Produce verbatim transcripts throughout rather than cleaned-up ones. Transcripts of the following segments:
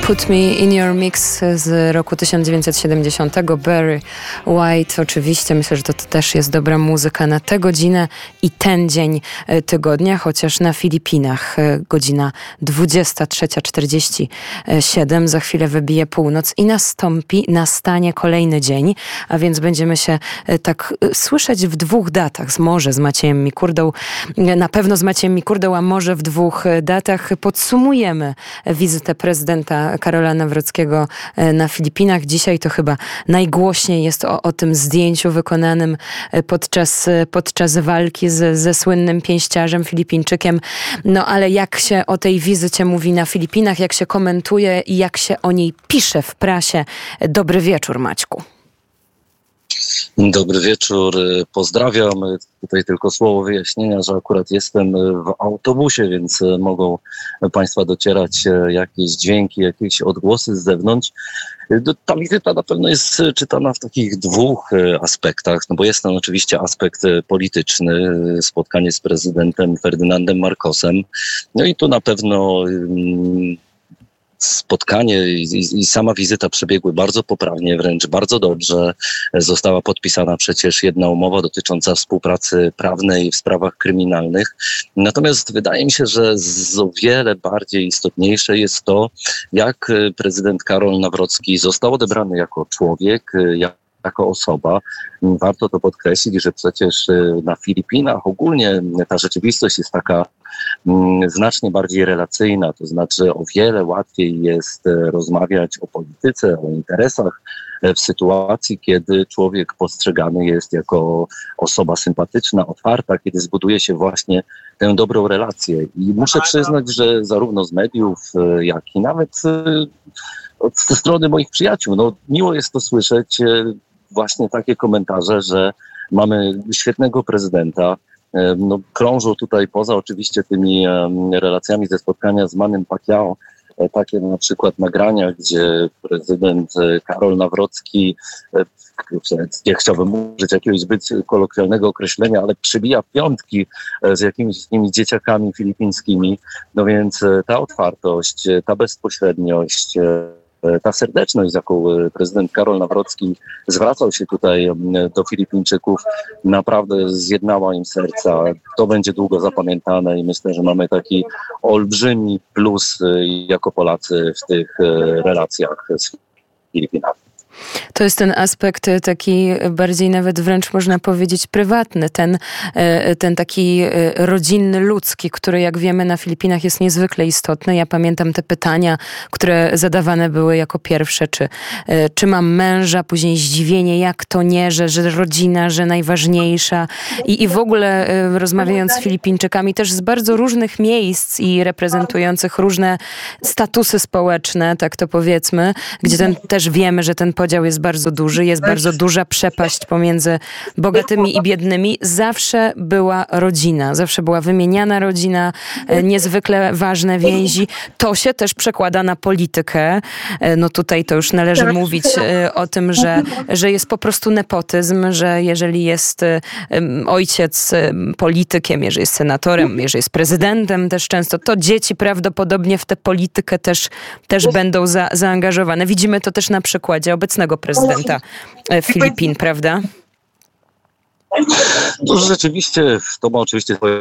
Put Me In Your Mix z roku tysiąc dziewięćset siedemdziesiątego. Barry White. Oczywiście myślę, że to też jest dobra muzyka na tę godzinę i ten dzień tygodnia, chociaż na Filipinach godzina dwudziesta trzecia czterdzieści siedem. Za chwilę wybije północ i nastąpi, nastanie kolejny dzień, a więc będziemy się tak słyszeć w dwóch datach. Może z Maciejem Mikurdą, na pewno z Maciejem Mikurdą, a może w dwóch datach. Podsumujemy wizytę prezydenta Karola Nawrockiego na Filipinach. Dzisiaj to chyba najgłośniej jest o, o tym zdjęciu wykonanym podczas, podczas walki z, ze słynnym pięściarzem Filipińczykiem. No ale jak się o tej wizycie mówi na Filipinach, jak się komentuje i jak się o niej pisze w prasie. Dobry wieczór, Maćku. Dobry wieczór, pozdrawiam. Tutaj tylko słowo wyjaśnienia, że akurat jestem w autobusie, więc mogą Państwa docierać jakieś dźwięki, jakieś odgłosy z zewnątrz. Ta wizyta na pewno jest czytana w takich dwóch aspektach, no bo jest tam oczywiście aspekt polityczny, spotkanie z prezydentem Ferdynandem Marcosem, no i tu na pewno spotkanie i, i sama wizyta przebiegły bardzo poprawnie, wręcz bardzo dobrze. Została podpisana przecież jedna umowa dotycząca współpracy prawnej w sprawach kryminalnych. Natomiast wydaje mi się, że z o wiele bardziej istotniejsze jest to, jak prezydent Karol Nawrocki został odebrany jako człowiek, jak jako osoba. Warto to podkreślić, że przecież na Filipinach ogólnie ta rzeczywistość jest taka znacznie bardziej relacyjna, to znaczy o wiele łatwiej jest rozmawiać o polityce, o interesach w sytuacji, kiedy człowiek postrzegany jest jako osoba sympatyczna, otwarta, kiedy zbuduje się właśnie tę dobrą relację. I muszę przyznać, że zarówno z mediów, jak i nawet ze strony moich przyjaciół, no miło jest to słyszeć, właśnie takie komentarze, że mamy świetnego prezydenta. No, krążą tutaj poza oczywiście tymi relacjami ze spotkania z Mannym Pacquiao takie na przykład nagrania, gdzie prezydent Karol Nawrocki, nie chciałbym użyć jakiegoś zbyt kolokwialnego określenia, ale przybija piątki z jakimiś takimi dzieciakami filipińskimi. No więc ta otwartość, ta bezpośredniość, ta serdeczność, z jaką prezydent Karol Nawrocki zwracał się tutaj do Filipińczyków, naprawdę zjednała im serca. To będzie długo zapamiętane i myślę, że mamy taki olbrzymi plus jako Polacy w tych relacjach z Filipinami. To jest ten aspekt taki bardziej nawet wręcz można powiedzieć prywatny, ten, ten taki rodzinny, ludzki, który jak wiemy na Filipinach jest niezwykle istotny. Ja pamiętam te pytania, które zadawane były jako pierwsze, czy, czy mam męża, później zdziwienie, jak to nie, że, że rodzina, że najważniejsza. I, i w ogóle rozmawiając z Filipińczykami też z bardzo różnych miejsc i reprezentujących różne statusy społeczne, tak to powiedzmy, gdzie ten, też wiemy, że ten podział jest bardzo duży, jest bardzo duża przepaść pomiędzy bogatymi i biednymi. Zawsze była rodzina, zawsze była wymieniana rodzina, niezwykle ważne więzi. To się też przekłada na politykę. No tutaj to już należy mówić o tym, że, że jest po prostu nepotyzm, że jeżeli jest ojciec politykiem, jeżeli jest senatorem, jeżeli jest prezydentem też często, to dzieci prawdopodobnie w tę politykę też, też będą za, zaangażowane. Widzimy to też na przykładzie obecnego prezydenta Filipin, prawda? To rzeczywiście, to ma oczywiście swoje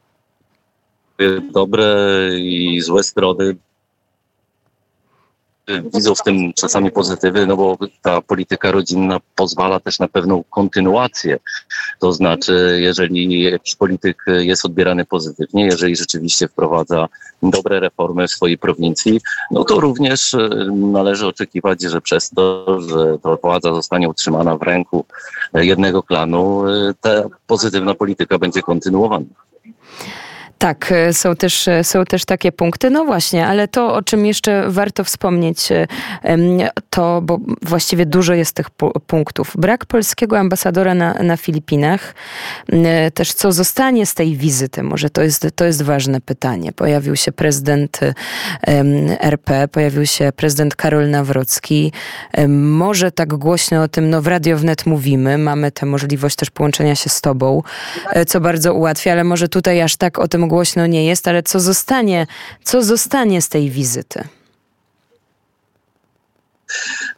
dobre i złe strony. Widzą w tym czasami pozytywy, no bo ta polityka rodzinna pozwala też na pewną kontynuację. To znaczy, jeżeli jakiś polityk jest odbierany pozytywnie, jeżeli rzeczywiście wprowadza dobre reformy w swojej prowincji, no to również należy oczekiwać, że przez to, że ta władza zostanie utrzymana w ręku jednego klanu, ta pozytywna polityka będzie kontynuowana. Tak, są też, są też takie punkty. No właśnie, ale to, o czym jeszcze warto wspomnieć, to, bo właściwie dużo jest tych punktów. Brak polskiego ambasadora na, na Filipinach. Też co zostanie z tej wizyty? Może to jest, to jest ważne pytanie. Pojawił się prezydent R P, pojawił się prezydent Karol Nawrocki. Może tak głośno o tym, no w Radio Wnet mówimy, mamy tę możliwość też połączenia się z tobą, co bardzo ułatwia, ale może tutaj aż tak o tym głośno nie jest, ale co zostanie, co zostanie z tej wizyty?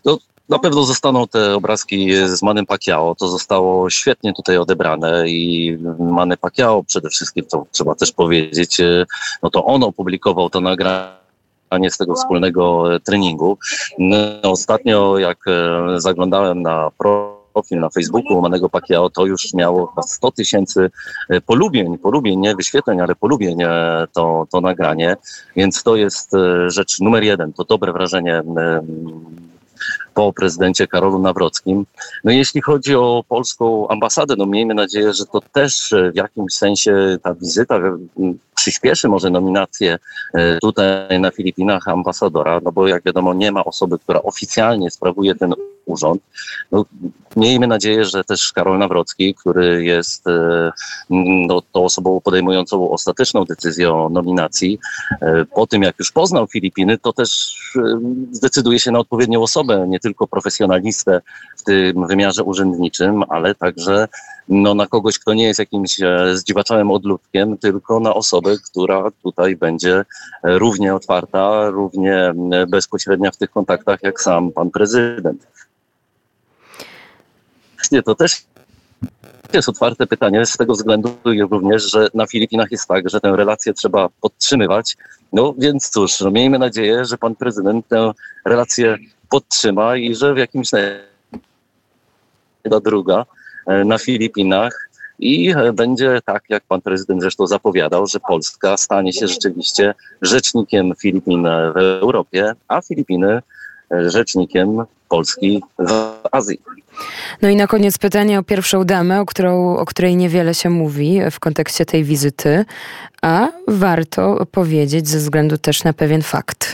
No, na pewno zostaną te obrazki z Mannym Pacquiao. To zostało świetnie tutaj odebrane i Manny Pacquiao przede wszystkim, to trzeba też powiedzieć, no to on opublikował to nagranie z tego wspólnego treningu. No, ostatnio jak zaglądałem na profil na Facebooku Mannego Pacquiao, to już miało chyba sto tysięcy polubień, polubień, nie wyświetleń, ale polubień to, to nagranie, więc to jest rzecz numer jeden, to dobre wrażenie po prezydencie Karolu Nawrockim. No jeśli chodzi o polską ambasadę, no miejmy nadzieję, że to też w jakimś sensie ta wizyta przyspieszy może nominację tutaj na Filipinach ambasadora, no bo jak wiadomo nie ma osoby, która oficjalnie sprawuje ten urząd. No, miejmy nadzieję, że też Karol Nawrocki, który jest no, tą osobą podejmującą ostateczną decyzję o nominacji, po tym jak już poznał Filipiny, to też zdecyduje się na odpowiednią osobę, nie tylko profesjonalistę w tym wymiarze urzędniczym, ale także no, na kogoś, kto nie jest jakimś zdziwaczałym odludkiem, tylko na osobę, która tutaj będzie równie otwarta, równie bezpośrednia w tych kontaktach, jak sam pan prezydent. To też jest otwarte pytanie z tego względu również, że na Filipinach jest tak, że tę relację trzeba podtrzymywać. No więc cóż, no miejmy nadzieję, że pan prezydent tę relację podtrzyma i że w jakimś ta druga na Filipinach i będzie tak, jak pan prezydent zresztą zapowiadał, że Polska stanie się rzeczywiście rzecznikiem Filipin w Europie, a Filipiny rzecznikiem Polski w Azji. No i na koniec pytanie o pierwszą damę, o, którą, o której niewiele się mówi w kontekście tej wizyty, a warto powiedzieć ze względu też na pewien fakt.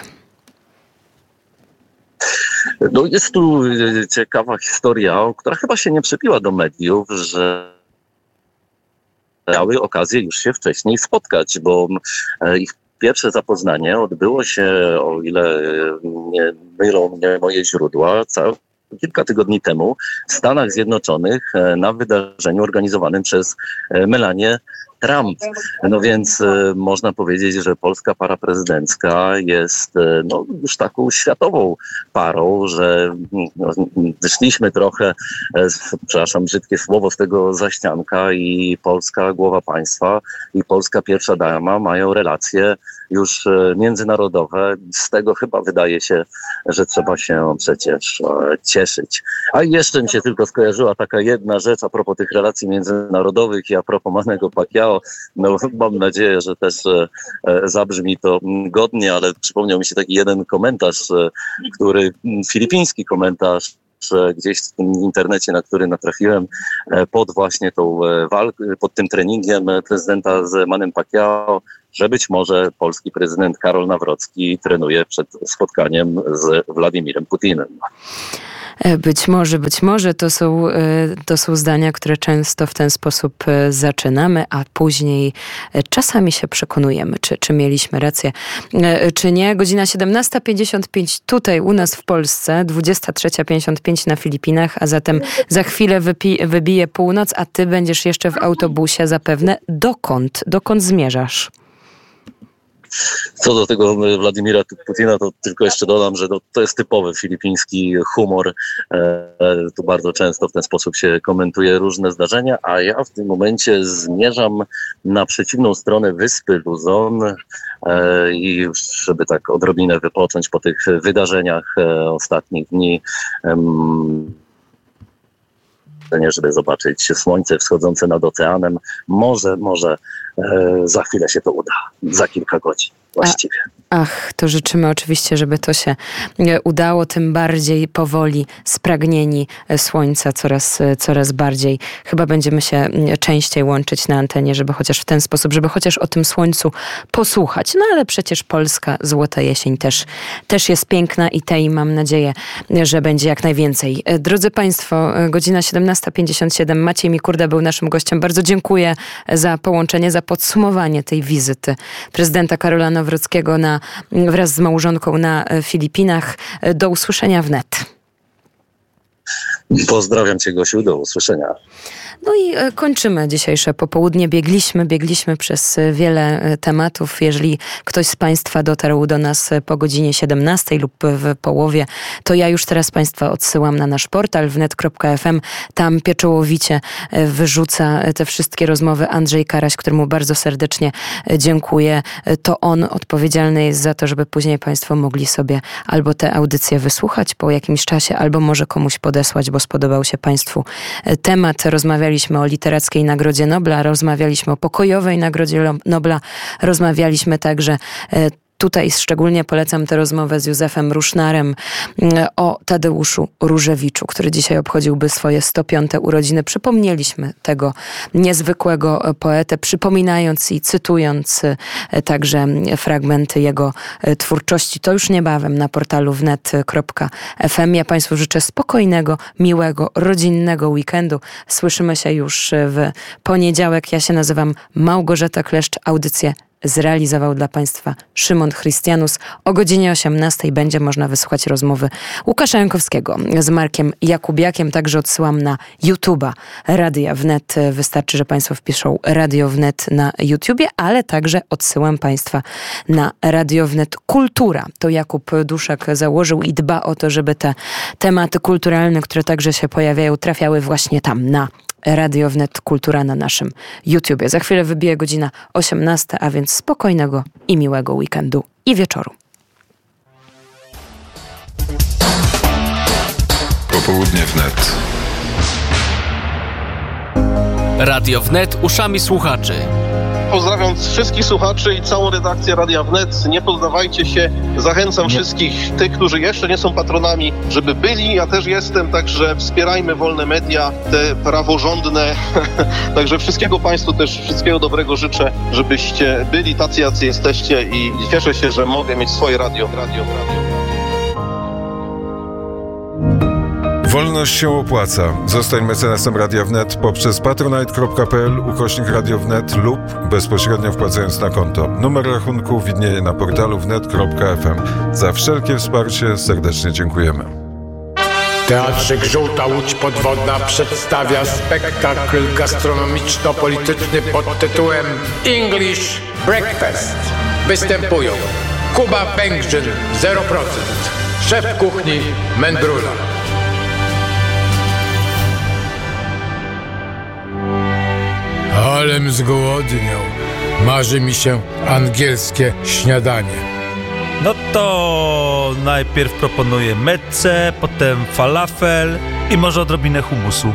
No jest tu ciekawa historia, która chyba się nie przebiła do mediów, że miały okazję już się wcześniej spotkać, bo ich pierwsze zapoznanie odbyło się, o ile nie mylą mnie moje źródła, całe kilka tygodni temu w Stanach Zjednoczonych na wydarzeniu organizowanym przez Melanię Trump. No więc e, można powiedzieć, że polska para prezydencka jest e, no, już taką światową parą, że no, wyszliśmy trochę, e, przepraszam, brzydkie słowo, z tego zaścianka i polska głowa państwa i polska pierwsza dama mają relacje już e, międzynarodowe. Z tego chyba wydaje się, że trzeba się przecież e, cieszyć. A jeszcze mi się tylko skojarzyła taka jedna rzecz a propos tych relacji międzynarodowych i a propos Mannego Pacquiao. No, mam nadzieję, że też e, zabrzmi to godnie, ale przypomniał mi się taki jeden komentarz, e, który, filipiński komentarz, e, gdzieś w tym internecie, na który natrafiłem e, pod właśnie tą e, walką, pod tym treningiem prezydenta z Mannym Pacquiao, że być może polski prezydent Karol Nawrocki trenuje przed spotkaniem z Władimirem Putinem. Być może, być może to są, to są zdania, które często w ten sposób zaczynamy, a później czasami się przekonujemy, czy, czy mieliśmy rację, czy nie. Godzina siedemnasta pięćdziesiąt pięć tutaj u nas w Polsce, dwudziesta trzecia pięćdziesiąt pięć na Filipinach, a zatem za chwilę wypi- wybije północ, a ty będziesz jeszcze w autobusie zapewne. Dokąd? Dokąd zmierzasz? Co do tego Władimira Putina, to tylko jeszcze dodam, że to, to jest typowy filipiński humor. E, tu bardzo często w ten sposób się komentuje różne zdarzenia, a ja w tym momencie zmierzam na przeciwną stronę wyspy Luzon e, i żeby tak odrobinę wypocząć po tych wydarzeniach e, ostatnich dni, em, żeby zobaczyć słońce wschodzące nad oceanem. Może, może e, za chwilę się to uda. Za kilka godzin właściwie. A, ach, to życzymy oczywiście, żeby to się udało, tym bardziej powoli spragnieni słońca coraz, coraz bardziej. Chyba będziemy się częściej łączyć na antenie, żeby chociaż w ten sposób, żeby chociaż o tym słońcu posłuchać. No ale przecież polska złota jesień też, też jest piękna i tej mam nadzieję, że będzie jak najwięcej. Drodzy Państwo, godzina siedemnasta pięćdziesiąt siedem. Maciej Mikurda był naszym gościem. Bardzo dziękuję za połączenie, za podsumowanie tej wizyty prezydenta Karola Nawrockiego na, wraz z małżonką na Filipinach. Do usłyszenia wnet. Pozdrawiam Cię, Gosiu, do usłyszenia. No i kończymy dzisiejsze popołudnie. Biegliśmy, biegliśmy przez wiele tematów. Jeżeli ktoś z Państwa dotarł do nas po godzinie siedemnastej lub w połowie, to ja już teraz Państwa odsyłam na nasz portal wnet kropka ef em. Tam pieczołowicie wyrzuca te wszystkie rozmowy Andrzej Karaś, któremu bardzo serdecznie dziękuję. To on odpowiedzialny jest za to, żeby później Państwo mogli sobie albo te audycje wysłuchać po jakimś czasie, albo może komuś podesłać, bo spodobał się Państwu temat. Rozmawialiśmy o Literackiej Nagrodzie Nobla, rozmawialiśmy o Pokojowej Nagrodzie Nobla, rozmawialiśmy także tutaj szczególnie polecam tę rozmowę z Józefem Rusznarem o Tadeuszu Różewiczu, który dzisiaj obchodziłby swoje sto piąte urodziny. Przypomnieliśmy tego niezwykłego poetę, przypominając i cytując także fragmenty jego twórczości. To już niebawem na portalu wnet kropka ef em. Ja Państwu życzę spokojnego, miłego, rodzinnego weekendu. Słyszymy się już w poniedziałek. Ja się nazywam Małgorzata Kleszcz. Audycję zrealizował dla Państwa Szymon Chrystianus. O godzinie osiemnastej będzie można wysłuchać rozmowy Łukasza Jankowskiego z Markiem Jakubiakiem. Także odsyłam na YouTube'a Radia Wnet. Wystarczy, że Państwo wpiszą Radio Wnet na YouTubie, ale także odsyłam Państwa na Radio Wnet Kultura. To Jakub Duszek założył i dba o to, żeby te tematy kulturalne, które także się pojawiają, trafiały właśnie tam na Radio Wnet Kultura na naszym YouTubie. Za chwilę wybije godzina osiemnasta, a więc spokojnego i miłego weekendu i wieczoru. Popołudnie Wnet. Radio Wnet uszami słuchaczy. Pozdrawiam wszystkich słuchaczy i całą redakcję Radia Wnet. Nie poddawajcie się. Zachęcam nie. wszystkich tych, którzy jeszcze nie są patronami, żeby byli. Ja też jestem, także wspierajmy wolne media, te praworządne. Także wszystkiego Państwu też, wszystkiego dobrego życzę, żebyście byli tacy, jacy jesteście i cieszę się, że mogę mieć swoje radio. Radio, radio. Wolność się opłaca. Zostań mecenasem Radia Wnet poprzez patronite kropka pe el ukośnik Radio Wnet lub bezpośrednio wpłacając na konto. Numer rachunku widnieje na portalu wnet kropka ef em. Za wszelkie wsparcie serdecznie dziękujemy. Teatrzyk Żółta Łódź Podwodna przedstawia spektakl gastronomiczno-polityczny pod tytułem English Breakfast. Występują Kuba Pękrzyn zero procent, szef kuchni Mendrula. Alem zgłodniał. Marzy mi się angielskie śniadanie. No to najpierw proponuję mezzę, potem falafel i może odrobinę humusu.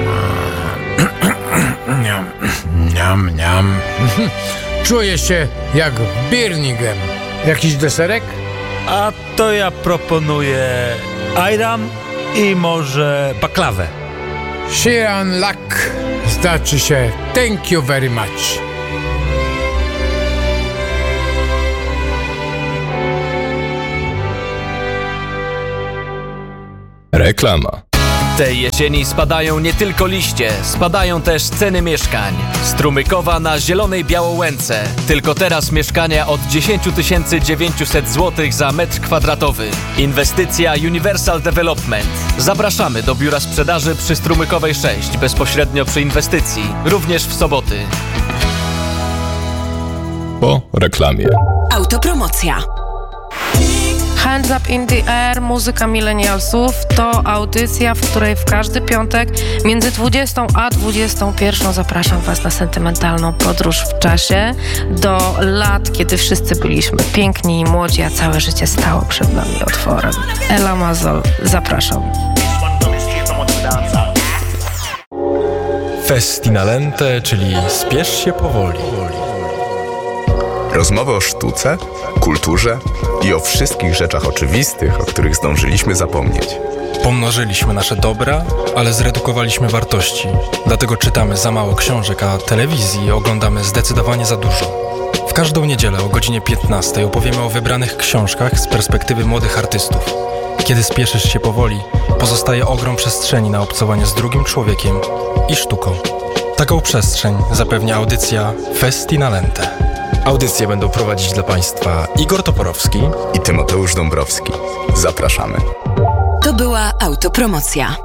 Niam, niam, niam. Czuję się jak w Birmingham. Jakiś deserek? A to ja proponuję ayran i może baklawę. Shiran Lak znaczy się thank you very much. Reklama. Tej jesieni spadają nie tylko liście, spadają też ceny mieszkań. Strumykowa na Zielonej Białołęce. Tylko teraz mieszkania od dziesięć tysięcy dziewięćset złotych za metr kwadratowy. Inwestycja Universal Development. Zapraszamy do biura sprzedaży przy Strumykowej sześć, bezpośrednio przy inwestycji. Również w soboty. Po reklamie. Autopromocja. Hands Up in the Air, muzyka milenialsów to audycja, w której w każdy piątek między dwudziestą a dwudziestą pierwszą zapraszam Was na sentymentalną podróż w czasie do lat, kiedy wszyscy byliśmy piękni i młodzi, a całe życie stało przed nami otworem. Ela Mazol, zapraszam. Festinalente, czyli spiesz się powoli. Rozmowy o sztuce, kulturze i o wszystkich rzeczach oczywistych, o których zdążyliśmy zapomnieć. Pomnożyliśmy nasze dobra, ale zredukowaliśmy wartości. Dlatego czytamy za mało książek, a telewizji oglądamy zdecydowanie za dużo. W każdą niedzielę o godzinie piętnastej opowiemy o wybranych książkach z perspektywy młodych artystów. Kiedy spieszysz się powoli, pozostaje ogrom przestrzeni na obcowanie z drugim człowiekiem i sztuką. Taką przestrzeń zapewnia audycja Festinalente. Audycje będą prowadzić dla Państwa Igor Toporowski i Tymoteusz Dąbrowski. Zapraszamy. To była autopromocja.